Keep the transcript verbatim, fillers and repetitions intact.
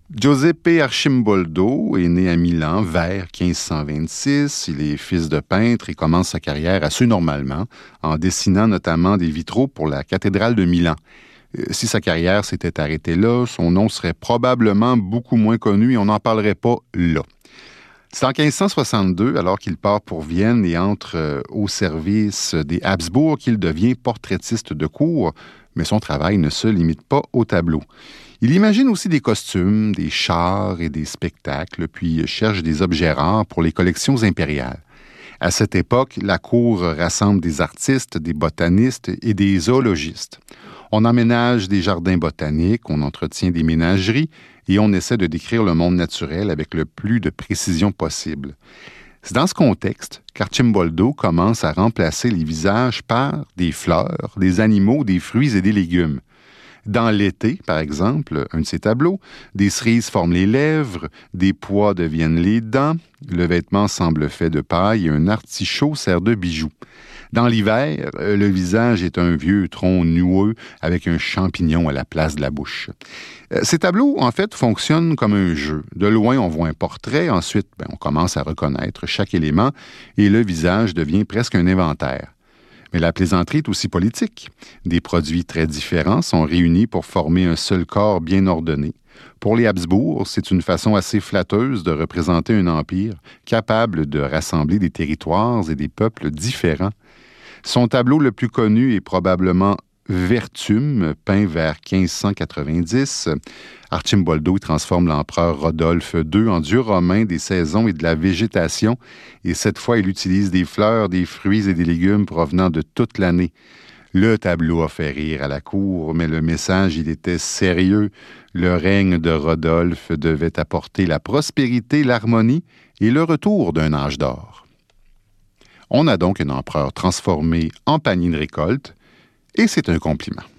Giuseppe Arcimboldo est né à Milan vers quinze cent vingt-six. Il est fils de peintre et commence sa carrière assez normalement, en dessinant notamment des vitraux pour la cathédrale de Milan. Si sa carrière s'était arrêtée là, son nom serait probablement beaucoup moins connu et on n'en parlerait pas là. C'est en quinze cent soixante-deux, alors qu'il part pour Vienne et entre euh, au service des Habsbourg, qu'il devient portraitiste de cour, mais son travail ne se limite pas au tableau. Il imagine aussi des costumes, des chars et des spectacles, puis cherche des objets rares pour les collections impériales. À cette époque, la cour rassemble des artistes, des botanistes et des zoologistes. On emménage des jardins botaniques, on entretient des ménageries et on essaie de décrire le monde naturel avec le plus de précision possible. C'est dans ce contexte qu'Arcimboldo commence à remplacer les visages par des fleurs, des animaux, des fruits et des légumes. Dans l'été, par exemple, un de ses tableaux, des cerises forment les lèvres, des pois deviennent les dents, le vêtement semble fait de paille et un artichaut sert de bijou. Dans l'hiver, le visage est un vieux tronc noueux avec un champignon à la place de la bouche. Ces tableaux, en fait, fonctionnent comme un jeu. De loin, on voit un portrait, ensuite, ben, on commence à reconnaître chaque élément et le visage devient presque un inventaire. Mais la plaisanterie est aussi politique. Des produits très différents sont réunis pour former un seul corps bien ordonné. Pour les Habsbourg, c'est une façon assez flatteuse de représenter un empire capable de rassembler des territoires et des peuples différents. Son tableau le plus connu est probablement Vertum, peint vers quinze cent quatre-vingt-dix. Arcimboldo transforme l'empereur Rodolphe deux en dieu romain des saisons et de la végétation, et cette fois, il utilise des fleurs, des fruits et des légumes provenant de toute l'année. Le tableau a fait rire à la cour, mais le message, il était sérieux. Le règne de Rodolphe devait apporter la prospérité, l'harmonie et le retour d'un âge d'or. On a donc un empereur transformé en panier de récolte, et c'est un compliment.